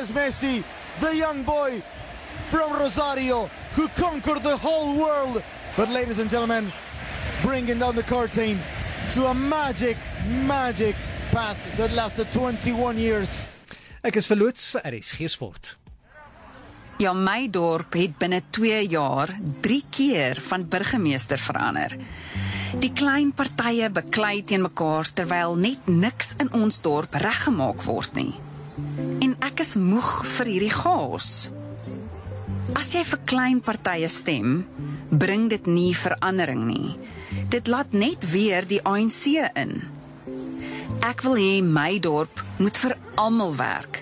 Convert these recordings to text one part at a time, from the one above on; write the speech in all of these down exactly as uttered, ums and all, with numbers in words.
Lionel Messi, the young boy from Rosario, who conquered the whole world. But ladies and gentlemen, bringing down the curtain to a magic, magic path that lasted twenty-one years. Ek is verloots vir R S G Sport. Ja, my dorp het binne twee jaar drie keer van burgemeester verander. Die klein partye beklei teen mekaar terwyl net niks in ons dorp reggemaak word nie. En ek is moeg vir hierdie chaos. As jy vir klein partye stem, bring dit nie verandering nie. Dit laat net weer die A N C in. Ek wil hê my dorp moet vir almal werk.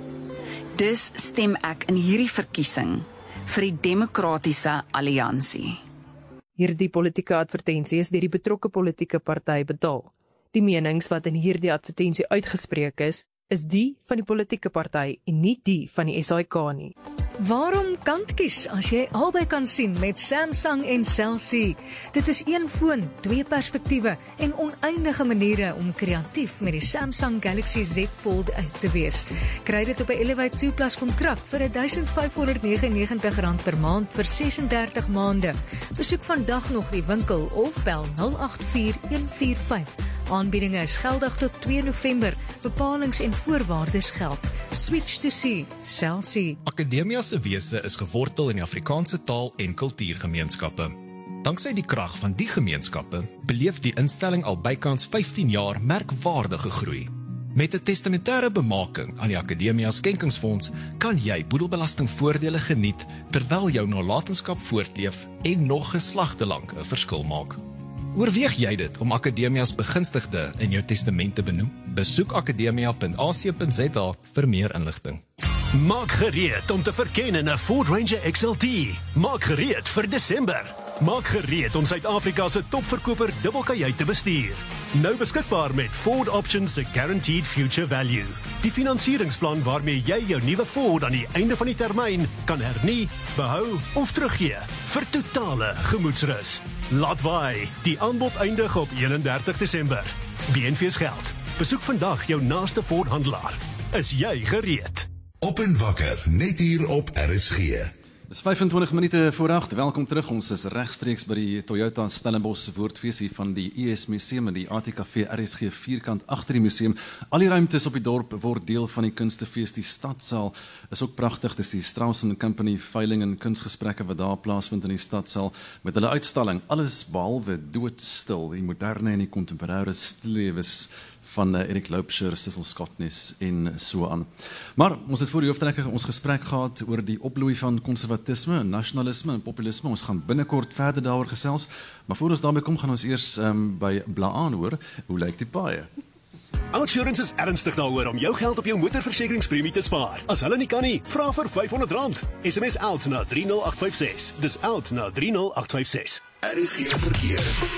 Dus stem ek in hierdie verkiesing vir die Demokratiese Alliansie. Hierdie politieke advertensie is deur die betrokke politieke party betaal. Die menings wat in hierdie advertensie uitgespreek is, is die van die politieke party en nie die van die S A I K nie. Waarom kantkies as jy albei kan sien met Samsung en Cell C? Dit is een foon, twee perspektiewe en oneindige maniere om kreatief met die Samsung Galaxy Z Fold uit te wees. Kry dit op 'n Elevate two plus kontrak vir duisend vyf honderd negenennegentig rand per maand vir sesendertig maande. Besoek vandag nog die winkel of bel nul agt vier een vier vyf. Aanbiedinge is geldig tot twee November. Bepalings en voorwaardes geld. Switch to C, Cell C. Akademia se wese is gewortel in die Afrikaanse taal en kultuurgemeenskappe. Danksy die krag van die gemeenskappe, beleef die instelling al bykans vyftien jaar merkwaardige groei. Met 'n testamentêre bemaking aan die Akademia Skenkingsfonds kan jy boedelbelastingvoordele geniet terwyl jou nalatenskap voortleef en nog geslagte lank 'n verskil maak. Oorweeg jy dit om Akademia's begunstigde in jou testament te benoem? Besoek akademia punt a c punt z a vir meer inligting. Maak gereed om te verken in 'n Ford Ranger X L T. Maak gereed vir Desember. Maak gereed om Suid-Afrika se topverkoper dubbelkajuit te bestuur. Nou beskikbaar met Ford Options se Guaranteed Future Value. Die finansieringsplan waarmee jy jou nuwe Ford aan die einde van die termyn kan hernie, behou of teruggee vir totale gemoedsrus. Laat waai, die aanbod eindig op eenendertig Desember. B N V's geld. Besoek vandag jou naaste Ford handelaar. Is jy gereed? Op en wakker, net hier op R S G. Dis vyfentwintig minute voor agt. Welkom terug. Ons is regstreeks by die Toyota Stellenbosch woordfeesie van die U S Museum en die A T K V R S G vierkant agter die museum. Al die ruimtes op die dorp word deel van die kunstefees. Die stadsaal is ook pragtig. Dis die Strauss and Company veiling en kunstgesprekke wat daar plaasvind in die stadsaal met hulle uitstalling. Alles behalwe doodstil. Die moderne en die kontemporêre stillewes van Erik Loubser, Cecil Scottness en so aan. Maar ons het voor die hooftrekker ons gesprek gehad oor die opbloei van konservatisme, nasionalisme en populisme. Ons gaan binnekort verder daaroor gesels, maar voor ons daarby kom, gaan ons eers um, by Blaan hoor, hoe lyk die paaie? Outsurance is ernstig daaroor om jou geld op jou motorversekeringspremie te spaar. As hulle nie kan nie, vra vir vyfhonderd rand. S M S OUT na drie nul agt vyf ses. Dis OUT na drie nul agt vyf ses. R S G verkeer.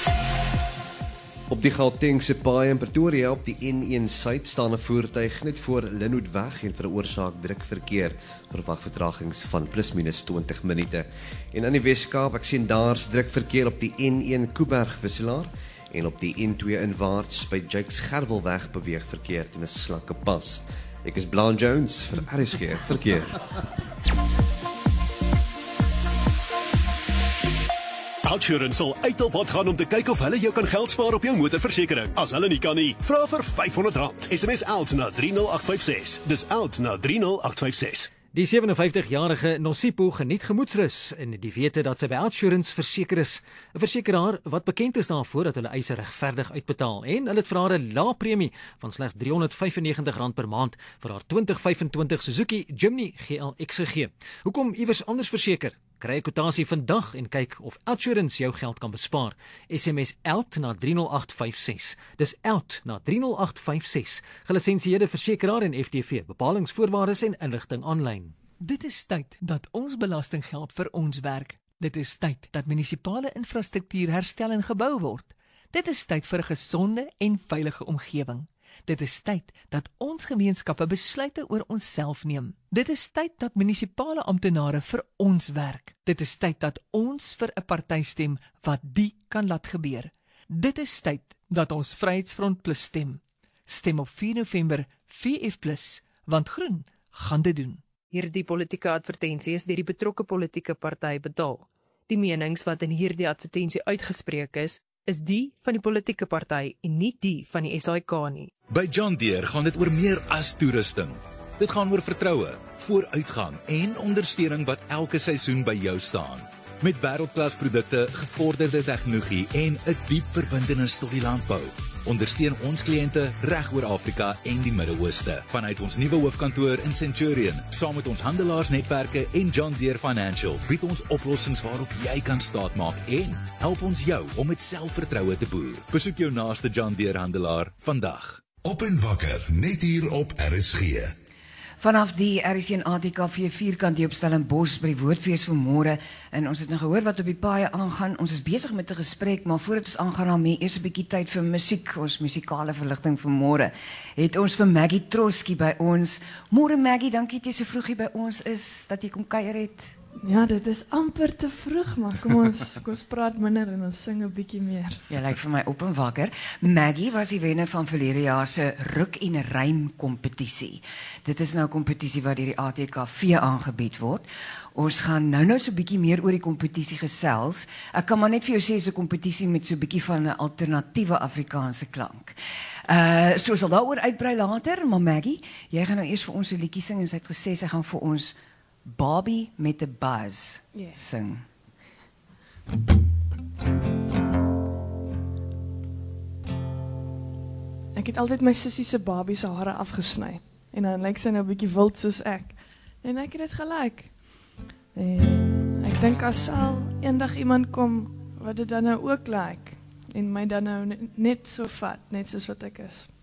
Op die Gautengse paai in Pretoria op die N een Suid staan 'n voertuig net voor Linhoedweg en veroorsaak druk verkeer. Verwag vertragings van plus minus twintig minute. En in die Weskaap, ek sien daar's druk verkeer op die N een Kuiberg Wisselaar en op die N twee inwaarts by Jakes Gerwelweg beweeg verkeer teen 'n slanke pas. Ek is Blaan Jones vir R S G verkeer. Outsurance sal uit op pad gaan om te kyk of hulle jou kan geld spaar op jou motorversekering. As hulle nie kan nie, vra vir vyfhonderd rand. S M S OUT na drie nul agt vyf ses. Dis OUT na drie nul agt vyf ses. Die sewenenvyftigjarige Nosipo geniet gemoedsrus en die wete dat sy by Outsurance verseker is. 'n Versekeraar wat bekend is daarvoor dat hulle eise regverdig uitbetaal en hulle het vir haar 'n lae premie van slegs driehonderdvyfennegentig rand per maand vir haar twintig vyfentwintig Suzuki Jimny G L X gegee. Hoekom iewers anders verseker? Kry 'n kwotasie vandag en kyk of Outsurance jou geld kan bespaar. S M S OUT na drie nul agt vyf ses. Dis OUT na drie nul agt vyf ses. Gelisensieerde versekeraar en F T V. Bepalings, voorwaardes en inligting aanlyn. Dit is tyd dat ons belastinggeld vir ons werk. Dit is tyd dat munisipale infrastruktuur herstel en gebou word. Dit is tyd vir 'n gesonde en veilige omgewing. Dit is tyd dat ons gemeenskappe besluite oor onsself neem. Dit is tyd dat munisipale amptenare vir ons werk. Dit is tyd dat ons vir 'n party stem wat die kan laat gebeur. Dit is tyd dat ons Vryheidsfront Plus stem. Stem op vier November V F plus, want groen gaan dit doen. Hierdie politieke advertensie is deur die betrokke politieke party betaal. Die menings wat in hierdie advertensie uitgespreek is, is die van die politieke party en nie die van die S A I K nie. By John Deere gaan dit oor meer as toerusting. Dit gaan oor vertroue, vooruitgang en ondersteuning wat elke seisoen by jou staan. Met wêreldklas produkte, gevorderde tegnologie en 'n diep verbintenis tot die landbou. Ondersteun ons kliënte reg oor Afrika en die Midde-Ooste. Vanuit ons nuwe hoofkantoor in Centurion, saam met ons handelaarsnetwerke en John Deere Financial, bied ons oplossings waarop jy kan staatmaak en help ons jou om met selfvertroue te boer. Besoek jou naaste John Deere handelaar vandag. Op en wakker, net hier op R S G. Vanaf die R S G en A T K V vierkant die opstel in Bos by die Woordfees vanmôre, en ons het nou gehoor wat op die paaie aangaan. Ons is besig met 'n gesprek, maar voordat ons aangaan, dan mee eers 'n bietjie tyd vir musiek, ons musikale verligting vanmôre. Het ons vir Maggie Trotsky by ons. Môre Maggie, dankie dat jy so vroeg hier by ons is, dat jy kom kuier het. Ja, dit is amper te vroeg, maar kom ons, kom ons praat minder en ons sing 'n bietjie meer. Jy lyk vir my op en wakker. Maggie was die wenner van verlede jaar se ruk en rym kompetisie. Dit is nou 'n kompetisie wat deur die A T K V aangebied word. Ons gaan nou nou so 'n bietjie meer oor die kompetisie gesels. Ek kan maar net vir jou sê, is 'n kompetisie met so 'n bietjie van 'n alternatiewe Afrikaanse klank. Uh, so sal daaroor uitbrei later, maar Maggie, jy gaan nou eers vir ons 'n liedjie sing en sy het gesê sy gaan vir ons Barbie met 'n buzz yeah. sing. Ek het altyd my sussie se Barbie se hare afgesny en dan lyk sy nou 'n bietjie wild soos ek. En ek het dit gelyk. En ek dink as sal eendag iemand kom wat dit dan nou ook lyk en my dan nou net so vat, net soos wat ek is.